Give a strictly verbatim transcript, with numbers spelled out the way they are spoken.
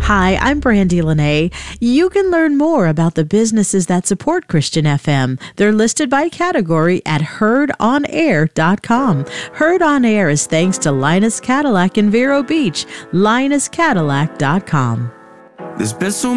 Hi, I'm Brandy Lene. You can learn more about the businesses that support Christian F M. They're listed by category at heard on air dot com. Heard on Air is thanks to Linus Cadillac in Vero Beach. linus cadillac dot com. There's been so